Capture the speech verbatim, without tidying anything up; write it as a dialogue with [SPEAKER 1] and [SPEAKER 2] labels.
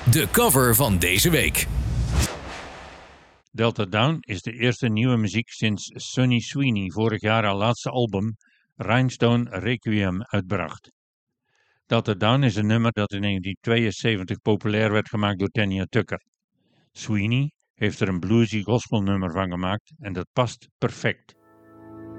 [SPEAKER 1] De cover van deze week.
[SPEAKER 2] Delta Dawn is de eerste nieuwe muziek sinds Sonny Sweeney vorig jaar haar laatste album Rhinestone Requiem uitbracht. Delta Dawn is een nummer dat in negentien tweeënzeventig populair werd gemaakt door Tanya Tucker. Sweeney heeft er een bluesy gospelnummer van gemaakt en dat past perfect.